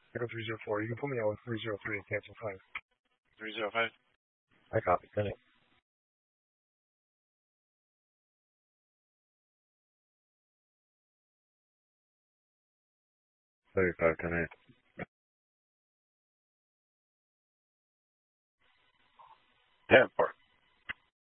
Echo 304. You can put me on with 303 and cancel 5. 305. I copy. Send it. 35, 10, 8. 10-4.